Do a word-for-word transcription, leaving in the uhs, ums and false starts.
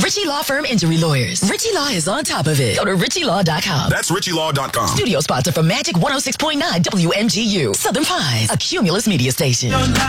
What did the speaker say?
Ritchie Law Firm Injury Lawyers. Ritchie Law is on top of it. Go to ritchie law dot com. That's ritchie law dot com. Studio sponsor for Magic one oh six point nine W M G U. Southern Pines, a Cumulus media station.